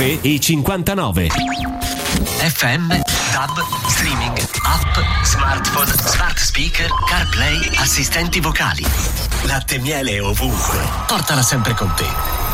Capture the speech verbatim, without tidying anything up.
tre e cinquantanove. F M, DAB, streaming, app, smartphone, smart speaker, CarPlay, assistenti vocali. Latte e miele ovunque. Portala sempre con te.